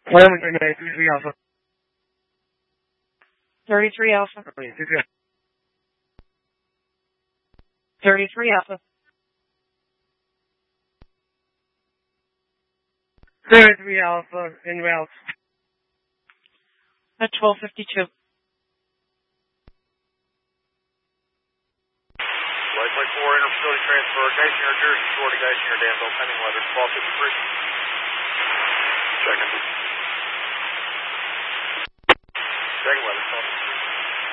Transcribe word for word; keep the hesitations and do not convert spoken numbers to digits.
Wyoming thirty-three Alpha. thirty-three Alpha. thirty-three Alpha. thirty-three Alpha en route. At twelve fifty-two. Flight Flight four, interfacility transfer, Geisinger, Jersey Shore to Geisinger, Danville, pending weather, twelve fifty-three. Second. Second weather, twelve